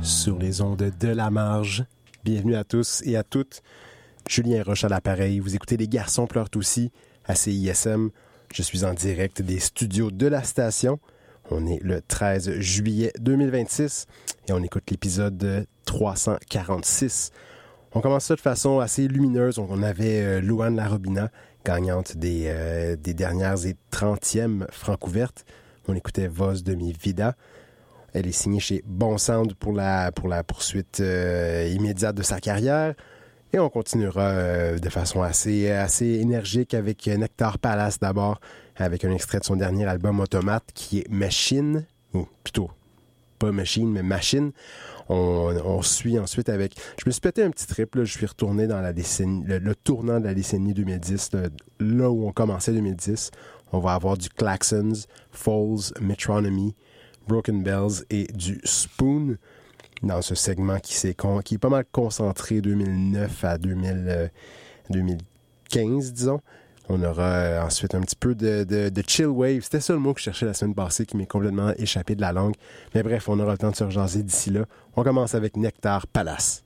sur les ondes de la marge. Bienvenue à tous et à toutes. Julien Roche à l'appareil. Vous écoutez Les Garçons pleurent aussi à CISM. Je suis en direct des studios de la station. On est le 13 juillet 2026 et on écoute l'épisode 346. On commence ça de façon assez lumineuse. On avait Louane Larobina, gagnante des dernières et 30e Francouvertes. On écoutait Voz de mi vida. Elle est signée chez Bon Sound pour la poursuite immédiate de sa carrière. Et on continuera de façon assez énergique avec Nectar Palace d'abord, avec un extrait de son dernier album Automate qui est Machine, ou plutôt pas Machine, mais Machine. On suit ensuite avec... Je me suis pété un petit trip, là. Je suis retourné dans la décennie, le tournant de la décennie 2010, là où on commençait 2010. On va avoir du Klaxons, Falls, Metronomy, Broken Bells et du Spoon dans ce segment qui est pas mal concentré 2009 à 2015, disons. On aura ensuite un petit peu de chill wave. C'était ça le mot que je cherchais la semaine passée qui m'est complètement échappé de la langue. Mais bref, on aura le temps de se rejaser d'ici là. On commence avec Nectar Palace.